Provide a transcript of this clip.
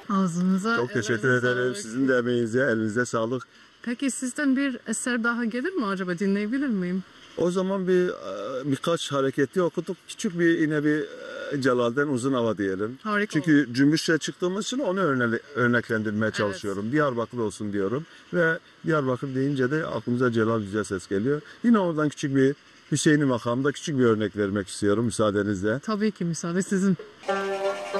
Ağzınıza, Çok teşekkür ellerinize ederim. sağlık. Sizin de emeğinize, elinize sağlık. Peki sizden bir eser daha gelir mi acaba? Dinleyebilir miyim? O zaman birkaç hareketli okuduk. Küçük bir yine bir Celal'den Uzun Hava diyelim. Harika Çünkü Cümbüş'e çıktığımız için onu örneklendirmeye çalışıyorum. Diyarbakır olsun diyorum. Ve Diyarbakır deyince de aklımıza Celal Güzel Ses geliyor. Yine oradan küçük bir Hüseyin'i makamda küçük bir örnek vermek istiyorum müsaadenizle. Tabii ki müsaade sizin.